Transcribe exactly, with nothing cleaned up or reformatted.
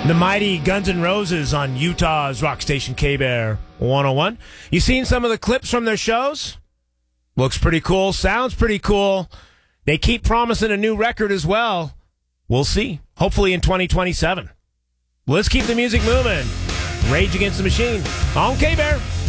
The mighty Guns N' Roses on Utah's rock station K-Bear one oh one. You seen some of the clips from their shows? Looks pretty cool. Sounds pretty cool. They keep promising a new record as well. We'll see. Hopefully in twenty twenty-seven. Let's keep the music moving. Rage Against the Machine on K-Bear.